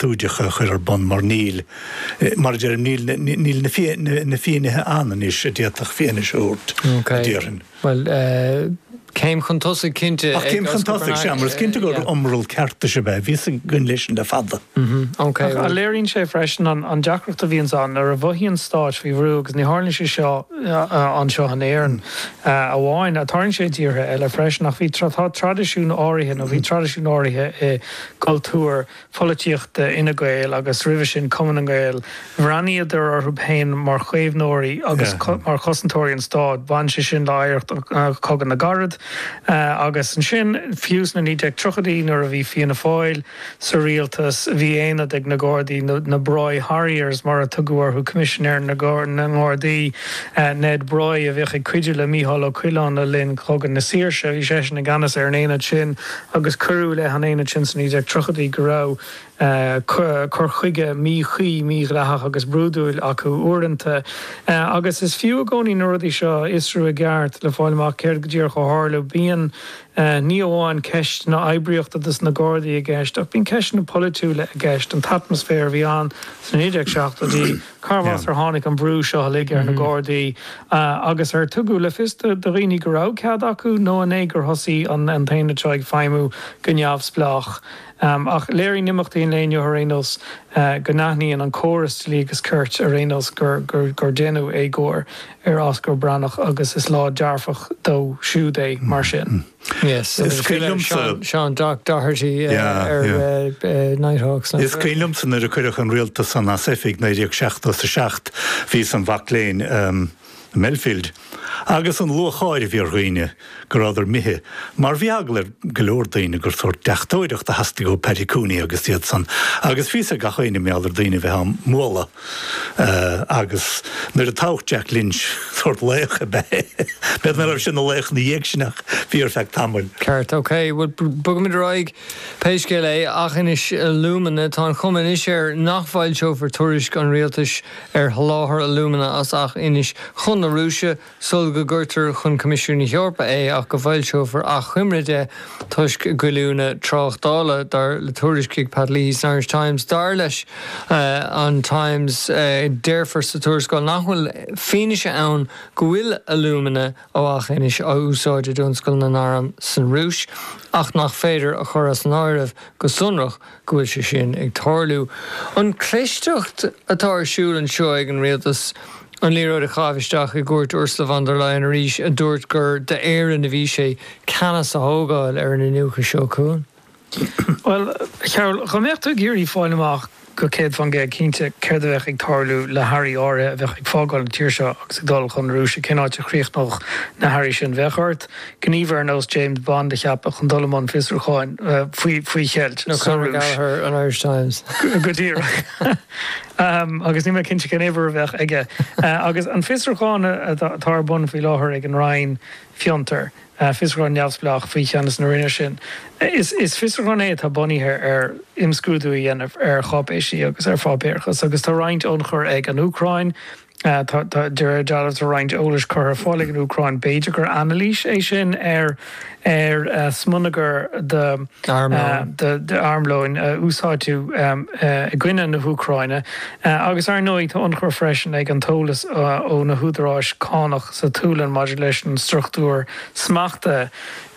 túidecha chuir bon mar níl mar dear níl na fianithe anan is a diaach fianna seút díran. Well, céim chun tosa cinnte céim chun tosa seammar cinnte gur omrúil certa se bheith ví an gun leis de fada. A léiríonn sé freisin an deacrachta bhíonn an ar a bhhíonn stáit bhí bhrú agus ní hána sé seo an seo an éan a bháin a tarn sé díortha eile freisin nach bhí tradiisiún áirithe nó bhí tradiisiún áirithe i cultúr folíocht ina Gael agus rih sin cuman an Gael bhraníidir ar rúbhéin mar chuomhnóirí agus mar chosantóirí an stád bhain sé sin láirt cogan na garad agus an sin fiús na ní ag trochadaí nuair a bhí fianna fáil sa rialtas bhí éad ag na Gardaí na Bróid Harriers mar a tuguair chu commissioner na Gardaí Ned Bróid a bhíoh ag cuidiú le Mícheál Ó Cuileán a linn cogan na Saoirse bhí sé sin na ganas ar an éad sin agus curú le an éad sin san ní ag trochadaí go raibh chur chuige mí ghlathach agus brúdúil acu uaireanta agus is fiú a gcónaí nuair seo isrú a gceart le fáileach céir go dtíor go hála bíon ní óháin ceist na eibríochta dus na Gardaí a gceist ach bíon ceist na polúile a gceist an atmosfér bhí an san idir seachtaí carhás ar tháinig an brú seo lig ar na Gardaí agus ar tugu le fista do rií go rah cead acu nó an éigur thosaí an taine teag feimú go neamh splach. Ach léirí nimachtaí léineo rénos go naithníon an choras lígus cuirt a rénos gur déanú égóir ar Oscar Brannach agus is lá dearfach dó siúdé mar sin. Yes, Sean Doherty ar Nighthawks. Is cílimsan ar a chuireach an rialtas san Asifig 1967 hí an bhacléin Melfield. Agus an luacháir bhí roiine go ráidir mithe, mar bhí aglar golóir daoine gur suirt deachtóireacht a hasasta go pericúnaí agus iad san. Agus bhí a gachaoine meallar daoine bheith an móla agus nuair a tácht Jack Lynch suirt lécha bheith. Beth mar sin na léch na dhéag sinach bhí ar fecht tamil. Ceart, OK, bugam mid roiig péiscéil é ach inis Lumana tá chuman is ar nachmhail seo for tuairisc an rialtas ar láthar a Lumana as ach inis chun na rúise sul go gurtar chun comisiúna Eorpa é ach go bhfuil seofar a chuimride tuisc goilúna tráchtála dar le tuairiscigh Padlís Irish Times dar leis an Times déirfar sa tuairiscáil nachhfuil fianaise ann go bhfuil a Lumana ó ach inis á úsáide dúnscoil na náram san rúis ach nach féidir a chur as an áireamh go sunrach go bhfuil sé sin ag tarlú. An cléisteacht atá siúil an seo ag an rialtas an líróid a chavisteach I gúirt Ursula von der Leyen a rís a dúirt gur de éireann a bhí sé canas a thógáil ar na nucha seo cúin. Well, Cheryl, choméchtú géirí fáil amach go céad fan gé cínte céird a bheith ag tarlú le Harry áire a bheith ag fágáil an tíir seo agus ag dul chun rúise cináte chríocht noch na Harry sin bheithart. Gníomhar nós James Bond a cheap a chun dolamán fisrúcháin faoi chealt. No Conor Gallagher an Irish Times. Good dear. Agus ní me cinnte cin éidir bheith aige. Agus an fisrúcháin atá bun faoi láthair ag an Ryan Fiontar. Fisrán neamhsplach faoi cheannas na rinne sin. Is fisrán é tá buníthe ar imscrúdú dhéanamh ar chápéisí agus ar fábéirchas agus tá roinnt ónchur ag an Ucrain tá dearadh a roinnt ólas chur fálaigh an Ucrain beidir gur analís é sin ar smunagar de armlóin úsáidú gcuine na Ucraine agus ar nóid tá onchur freisin ag an tólas ó na húdaráis cánach sa túlan modulation struchtúr smachta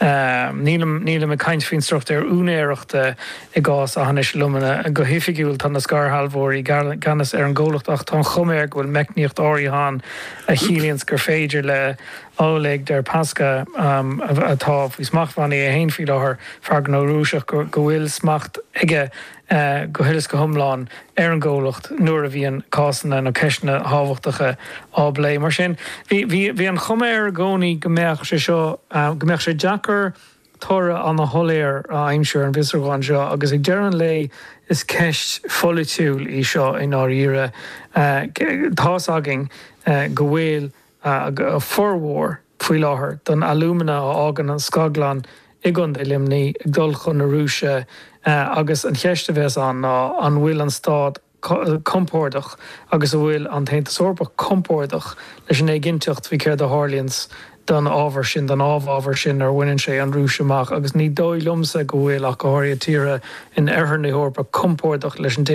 nílam a caint fin struchtúr únéireachta I gás a hanis lumana go hifigiúil tan na scarhalmhórí ganas ar an ggólacht ach tá chuméir bhfuil meicníocht áiríán a chilíonn gur féidir le óleg der Pasca atá fhí smachhaní a héin fí láthair fear nó rúiseach go bhfuil smacht ige go thuilis go thomláin ar an ggólacht nuair a bhíon cásanna nó ceisna hábhachtacha áblé mar sin. Bhí an chuméir gcónaí gombeach sé seo gombeach sé Jackar tóra an na holéir a aimseir an visrúáin seo agus ag dearan lei is ceist folitiúil I seo in áíre táságing go bhfuil a forhór faoi láthair don alúmana á ágan an Scaglan I gcund I limní ag dul chun na rúise agus an cheiste bheits an bhfuil an stád compórdach agus a bhfuil an taonnta sorpa compórdach leis an éiginteocht bhí céir de Harlians don ábhar sin don ábhábhar sin ar bhaineann sé an rúiseach agus ní dóigh lumsa go bhfuil ach go háirithe tíre in airthar na Eorpa compórdach leis an